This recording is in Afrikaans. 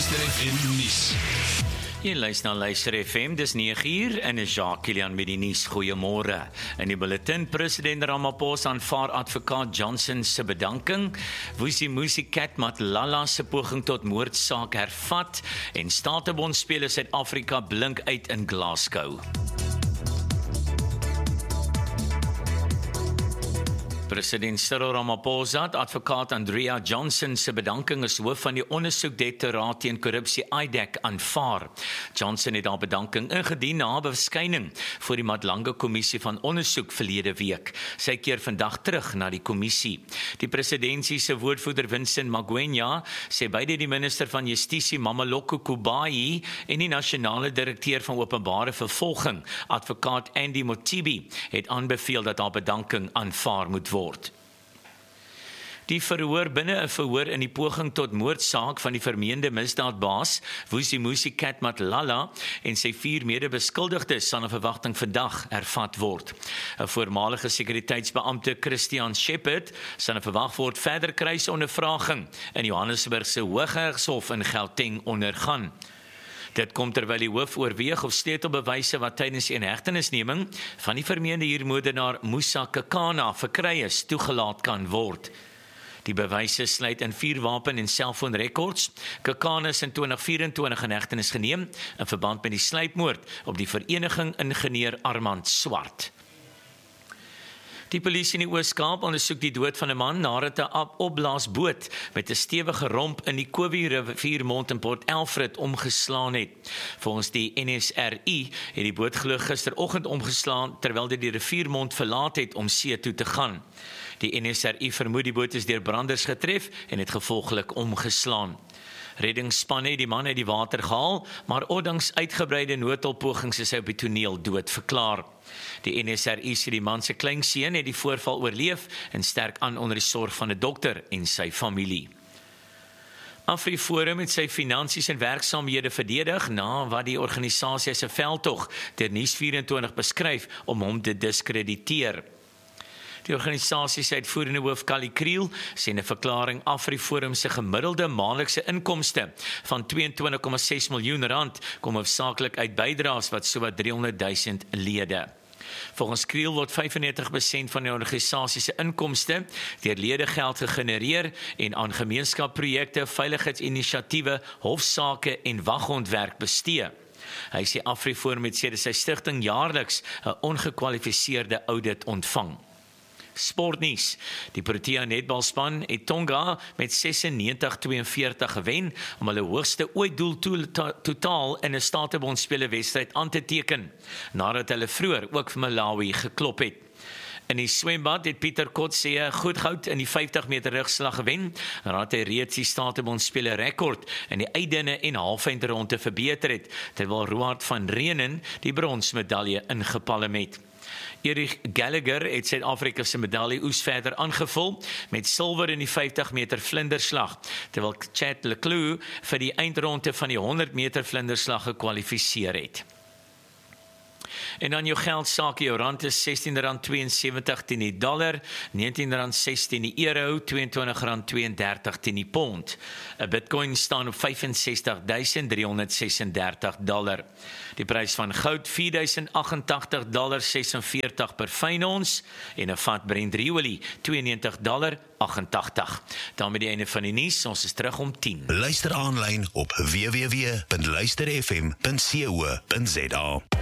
FM nuus. Jy luister na Luister FM, dis 9uur en is Jacques Kilian met die nuus. Goeiemôre. In die bulletin, president Ramaphosa aanvaar advokaat Johnson se bedanking, Vusimuzi Cat Matlala se poging tot moordsaak hervat en Statebond spele Suid-Afrika blink uit in Glasgow. President Cyril Ramaphosa het advokaat Andrea Johnson se bedanking as hoof van die ondersoekdirektoraat teen korrupsie IDEC aanvaar. Johnson het haar bedanking ingedien na 'n verskyning voor die Madlanga Kommissie van Ondersoek verlede week. Sy keer vandag terug na die kommissie. Die presidentsie se woordvoerder Vincent Magwenya sê beide die minister van Justisie Mameloko Kubayi en die nasionale direkteur van openbare vervolging, advokaat Andy Motibi, het aanbeveel dat haar bedanking aanvaar moet word. Die verhoor binne 'n verhoor in die poging tot moordsaak van die vermeende misdaadbaas Vusimuzi Cat Matlala en sy 4 mede-beskuldigdes sal 'n verwagting vandag hervat word. 'n Voormalige sekuriteitsbeampte, Christian Shepherd, sal verwag word verder kruisondervraging in Johannesburg se Hooggeregshof in Gauteng ondergaan. Dit kom terwyl die hoof oorweeg of sleutelbewyse wat tydens die inhegtenisneming van die vermeende huurmoordenaar Musa Kekana verkry is, toegelaat kan word. Die bewyse sluit in 4 wapen- en selfoonrekords. Kekana is in 2024 in hegtenis geneem in verband met die sluipmoord op die vereniging ingenieur Armand Swart. Die polisie in die Oos-Kaap ondersoek die dood van 'n man nadat 'n opblaasboot met 'n stewige romp in die Kowie riviermond in Port Alfred omgeslaan het. Volgens die NSRI het die boot glo gisteroggend omgeslaan terwyl dit die riviermond verlaat het om see toe te gaan. Die NSRI vermoed die boot is deur branders getref en het gevolglik omgeslaan. Reddingsspanne het die man uit die water gehaal, maar ondanks uitgebreide noodhulppogings is hy op die toneel dood verklaar. Die NSRI sê die man se kleinseun het die voorval oorleef en sterk aan onder die sorg van 'n dokter en sy familie. AfriForum het sy finansies en werksaamhede verdedig na wat die organisasie se veldtog deur Nuus24 beskryf om hom te diskrediteer. Die organisasie se uitvoerende hoof Kali Kriel sê in 'n verklaring AfriForum se gemiddelde maandelikse inkomste van R22,6 miljoen kom hoofsaaklik uit bydraes wat sowat 300,000 lede. Volgens Kriel word 95% van die organisasie se inkomste deur ledegeld gegenereer en aan gemeenskapprojekte, veiligheidsinisiatiewe, hofsaake en waghondwerk bestee. Hy sê AfriForum het sedert sy stigting jaarliks 'n ongekwalifiseerde audit ontvang. Sportnuus. Die Protea netbalspan het Tonga met 96-42 gewen om hulle hoogste ooit doel totaal in 'n Statebondspele wedstryd aan te teken, nadat hulle vroeër ook vir Malawi geklop het. In die swembad het Pieter Kotse goed goud in die 50 meter rugslag gewen, nadat hy reeds die Statebondspele rekord in die uitdinne en halfeindronde verbeter het, terwyl Roald van Reenen die bronsmedalje ingepalm het. Erich Gallagher het Suid-Afrika se medalje oes verder aangevul met silwer in die 50 meter vlinderslag, terwyl Chad Leclerc vir die eindronde van die 100 meter vlinderslag gekwalifiseer het. En dan jou geldsaak, jou rand is R16.72 teen die dollar, R19.06 teen die euro, R22.32 teen die pond. 'n Bitcoin staan op $65.336. Die prys van goud $4.088.46 per fyn ons en 'n vat Brent olie $92.88. daarmee die einde van die nuus, ons is terug om 10. Luister aanlyn op www.luisterfm.co.za.